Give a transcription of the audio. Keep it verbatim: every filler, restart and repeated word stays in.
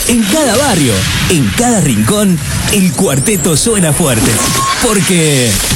En cada barrio, en cada rincón, el cuarteto suena fuerte. Porque...